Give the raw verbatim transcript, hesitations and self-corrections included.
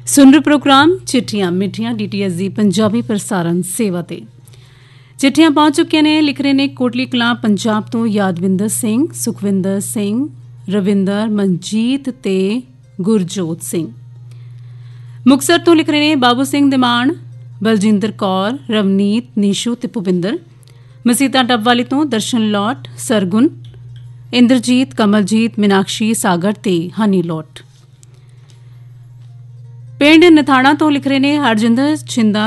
सुन रहे प्रोग्राम चिट्ठियां मिठियां डीटीएस दी पंजाबी प्रसारण सेवा ते चिट्ठियां पहुंच चुके ने लिख रहे ने कोटली कलां पंजाब तो यादविंदर सिंह सुखविंदर सिंह रविंदर मनजीत ते गुरजोत सिंह। मुक्तसर तो लिख रहे ने बाबू सिंह दिमान बलजिंदर कौर रवनीत नीशू ते भुपिंदर। मसीता डबवाली तो दर्शन लौट सरगुन इंद्रजीत कमलजीत मीनाक्षी सागर ते हनी लौट। पिंड नथाणा तो लिख रहे ने हरजिंदर छिंदा